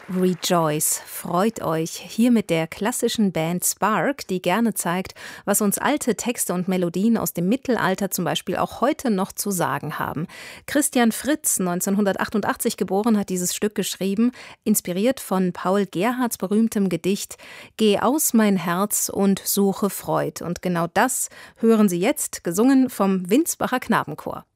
Rejoice, freut euch, hier mit der klassischen Band Spark, die gerne zeigt, was uns alte Texte und Melodien aus dem Mittelalter zum Beispiel auch heute noch zu sagen haben. Christian Fritz, 1988 geboren, hat dieses Stück geschrieben, inspiriert von Paul Gerhardts berühmtem Gedicht »Geh aus, mein Herz, und suche Freud«. Und genau das hören Sie jetzt, gesungen vom Winsbacher Knabenchor.